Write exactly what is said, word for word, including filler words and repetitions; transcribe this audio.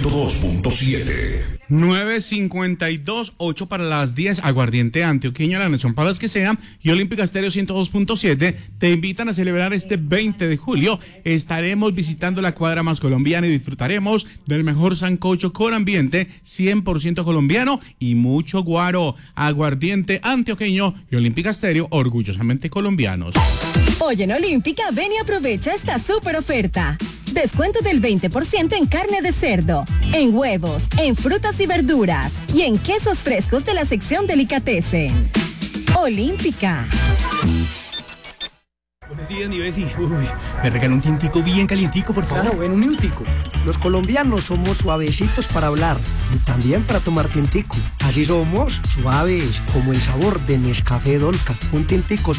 ciento dos punto siete. nueve cincuenta y dos, ocho para las diez. Aguardiente antioqueño, la nación para las que sean, y Olímpica Estéreo ciento dos punto siete te invitan a celebrar este veinte de julio. Estaremos visitando la cuadra más colombiana y disfrutaremos del mejor sancocho con ambiente cien por ciento colombiano y mucho guaro. Aguardiente antioqueño y Olímpica Estéreo, orgullosamente colombianos. Hoy en Olímpica, ven y aprovecha esta súper oferta. Descuento del veinte por ciento en carne de cerdo, en huevos, en frutas y verduras y en quesos frescos de la sección Delicatessen. Olímpica. Buenos días, mi Bessie. Uy, me regaló un tintico bien calientico, por favor. Claro, bueno, un tintico. Los colombianos somos suavecitos para hablar y también para tomar tintico. Así somos suaves, como el sabor de Nescafé Dolca. Un tintico